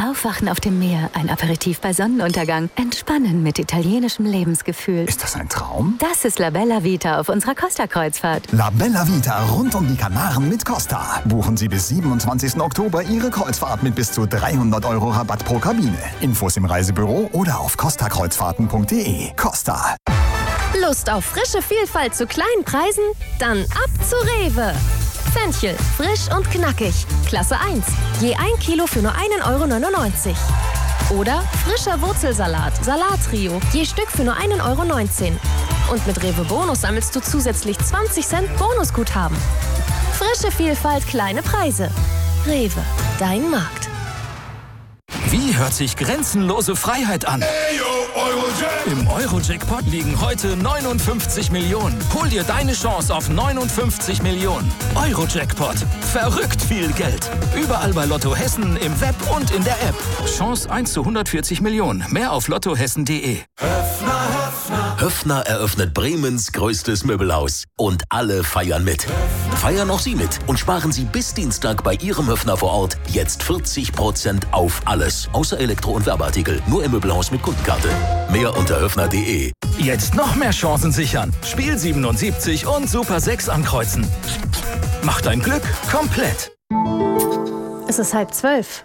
Aufwachen auf dem Meer, ein Aperitif bei Sonnenuntergang, Entspannen mit italienischem Lebensgefühl. Ist das ein Traum? Das ist La Bella Vita auf unserer Costa-Kreuzfahrt. La Bella Vita rund um die Kanaren mit Costa. Buchen Sie bis 27. Oktober Ihre Kreuzfahrt mit bis zu 300 € Rabatt pro Kabine. Infos im Reisebüro oder auf costakreuzfahrten.de. Costa. Lust auf frische Vielfalt zu kleinen Preisen? Dann ab zu Rewe. Fenchel, frisch und knackig. Klasse 1. Je 1 Kilo für nur 1,99 €. Oder frischer Wurzelsalat, Salattrio. Je Stück für nur 1,19 €. Und mit Rewe Bonus sammelst du zusätzlich 20 Cent Bonusguthaben. Frische Vielfalt, kleine Preise. Rewe, dein Markt. Wie hört sich grenzenlose Freiheit an? Im Euro-Jackpot liegen heute 59 Millionen. Hol dir deine Chance auf 59 Millionen. Euro-Jackpot. Verrückt viel Geld. Überall bei Lotto Hessen, im Web und in der App. Chance 1 zu 140 Millionen. Mehr auf lottohessen.de. Höffner eröffnet Bremens größtes Möbelhaus. Und alle feiern mit. Feiern auch Sie mit und sparen Sie bis Dienstag bei Ihrem Höffner vor Ort jetzt 40% auf alles. Außer Elektro- und Werbeartikel. Nur im Möbelhaus mit Kundenkarte. Mehr unter höffner.de. Jetzt noch mehr Chancen sichern. Spiel 77 und Super 6 ankreuzen. Mach dein Glück komplett. Es ist 11:30.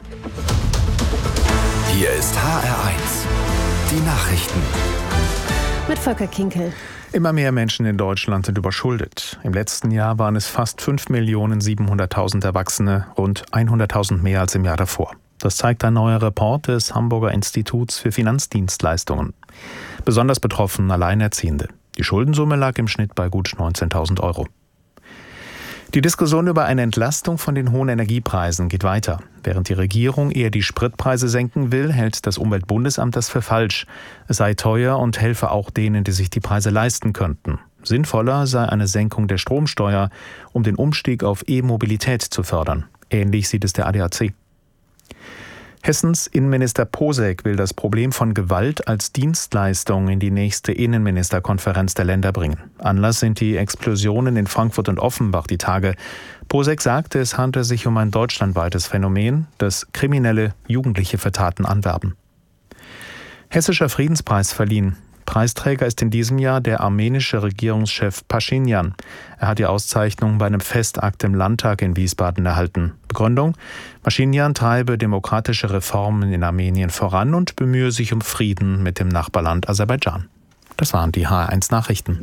Hier ist HR1. Die Nachrichten. Mit Volker Kinkel. Immer mehr Menschen in Deutschland sind überschuldet. Im letzten Jahr waren es fast 5.700.000 Erwachsene, rund 100.000 mehr als im Jahr davor. Das zeigt ein neuer Report des Hamburger Instituts für Finanzdienstleistungen. Besonders betroffen Alleinerziehende. Die Schuldensumme lag im Schnitt bei gut 19.000 €. Die Diskussion über eine Entlastung von den hohen Energiepreisen geht weiter. Während die Regierung eher die Spritpreise senken will, hält das Umweltbundesamt das für falsch. Es sei teuer und helfe auch denen, die sich die Preise leisten könnten. Sinnvoller sei eine Senkung der Stromsteuer, um den Umstieg auf E-Mobilität zu fördern. Ähnlich sieht es der ADAC. Hessens Innenminister Posek will das Problem von Gewalt als Dienstleistung in die nächste Innenministerkonferenz der Länder bringen. Anlass sind die Explosionen in Frankfurt und Offenbach die Tage. Posek sagte, es handle sich um ein deutschlandweites Phänomen, das kriminelle Jugendliche für Taten anwerben. Hessischer Friedenspreis verliehen. Preisträger ist in diesem Jahr der armenische Regierungschef Paschinjan. Er hat die Auszeichnung bei einem Festakt im Landtag in Wiesbaden erhalten. Begründung: Paschinjan treibe demokratische Reformen in Armenien voran und bemühe sich um Frieden mit dem Nachbarland Aserbaidschan. Das waren die HR1 Nachrichten.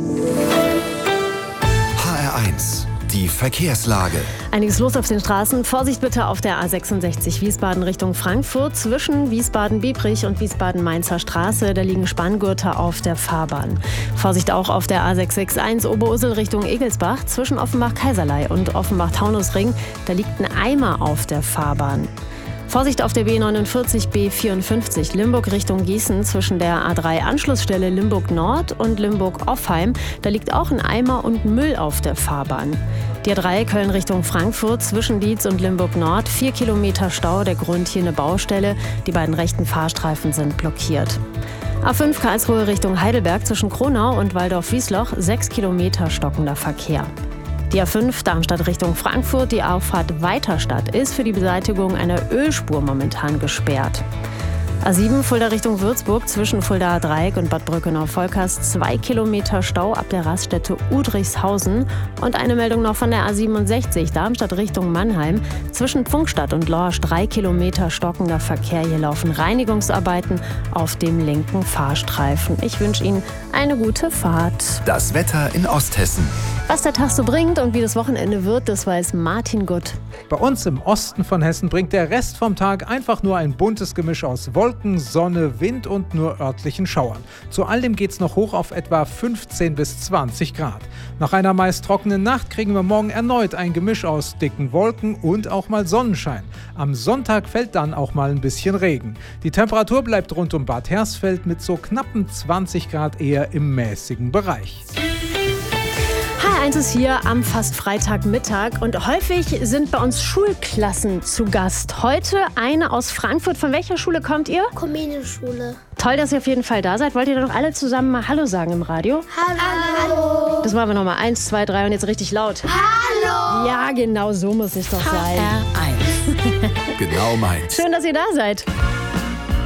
HR1. Die Verkehrslage. Einiges los auf den Straßen. Vorsicht bitte auf der A66 Wiesbaden Richtung Frankfurt. Zwischen Wiesbaden-Biebrich und Wiesbaden-Mainzer Straße. Da liegen Spanngurte auf der Fahrbahn. Vorsicht auch auf der A661 Oberursel Richtung Egelsbach. Zwischen Offenbach-Kaiserlei und Offenbach-Taunusring. Da liegt ein Eimer auf der Fahrbahn. Vorsicht auf der B49 B54 Limburg Richtung Gießen zwischen der A3 Anschlussstelle Limburg Nord und Limburg Offheim. Da liegt auch ein Eimer und Müll auf der Fahrbahn. Die A3 Köln Richtung Frankfurt zwischen Dietz und Limburg Nord. 4 Kilometer Stau, der Grund hier eine Baustelle. Die beiden rechten Fahrstreifen sind blockiert. A5 Karlsruhe Richtung Heidelberg zwischen Kronau und Waldorf-Wiesloch. 6 Kilometer stockender Verkehr. Die A5 Darmstadt Richtung Frankfurt, die Auffahrt Weiterstadt, ist für die Beseitigung einer Ölspur momentan gesperrt. A7 Fulda Richtung Würzburg zwischen Fuldaer Dreieck und Bad Brückenau-Volkers 2 Kilometer Stau ab der Raststätte Udrichshausen. Und eine Meldung noch von der A67 Darmstadt Richtung Mannheim. Zwischen Pfungstadt und Lorsch 3 Kilometer stockender Verkehr. Hier laufen Reinigungsarbeiten auf dem linken Fahrstreifen. Ich wünsche Ihnen eine gute Fahrt. Das Wetter in Osthessen. Was der Tag so bringt und wie das Wochenende wird, das weiß Martin Gutt. Bei uns im Osten von Hessen bringt der Rest vom Tag einfach nur ein buntes Gemisch aus Wolken, Sonne, Wind und nur örtlichen Schauern. Zu all dem geht's noch hoch auf etwa 15 bis 20 Grad. Nach einer meist trockenen Nacht kriegen wir morgen erneut ein Gemisch aus dicken Wolken und auch mal Sonnenschein. Am Sonntag fällt dann auch mal ein bisschen Regen. Die Temperatur bleibt rund um Bad Hersfeld mit so knappen 20 Grad eher im mäßigen Bereich. HR1 ist hier am fast Freitagmittag und häufig sind bei uns Schulklassen zu Gast. Heute eine aus Frankfurt. Von welcher Schule kommt ihr? Comenius-Schule. Toll, dass ihr auf jeden Fall da seid. Wollt ihr doch alle zusammen mal Hallo sagen im Radio? Hallo. Das machen wir nochmal. 1, 2, 3 und jetzt richtig laut. Hallo. Ja, genau so muss es doch sein. HR1. Genau genau meins. Schön, dass ihr da seid.